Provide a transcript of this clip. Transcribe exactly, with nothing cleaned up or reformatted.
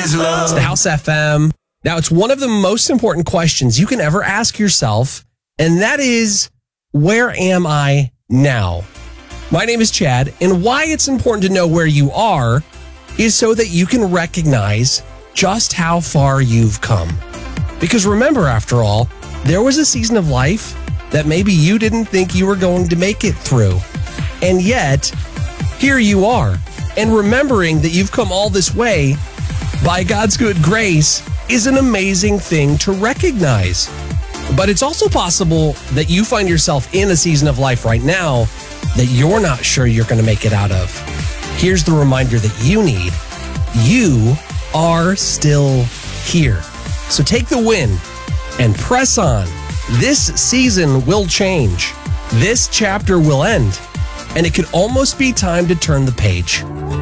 is love. It's the House F M. Now, it's one of the most important questions you can ever ask yourself, and that is, where am I now? My name is Chad, and why it's important to know where you are is so that you can recognize just how far you've come. Because remember, after all, there was a season of life that maybe you didn't think you were going to make it through. And yet, here you are. And remembering that you've come all this way by God's good grace is an amazing thing to recognize. But it's also possible that you find yourself in a season of life right now that you're not sure you're going to make it out of. Here's the reminder that you need. You are still here. So take the win and press on. This season will change. This chapter will end. And it could almost be time to turn the page.